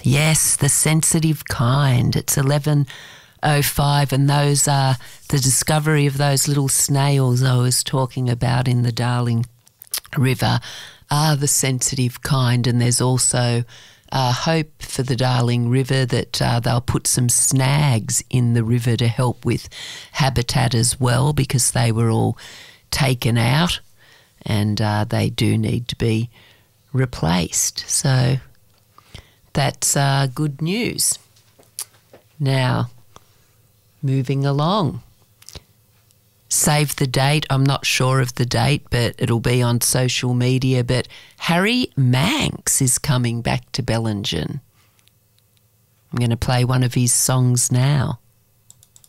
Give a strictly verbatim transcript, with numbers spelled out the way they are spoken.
Yes, the sensitive kind. It's eleven oh five, and those are the discovery of those little snails I was talking about in the Darling River are the sensitive kind, and there's also uh, hope for the Darling River that uh, they'll put some snags in the river to help with habitat as well, because they were all taken out and uh, they do need to be replaced. So that's uh, good news. Now, moving along. Save the date. I'm not sure of the date, but it'll be on social media. But Harry Manx is coming back to Bellingen. I'm going to play one of his songs now.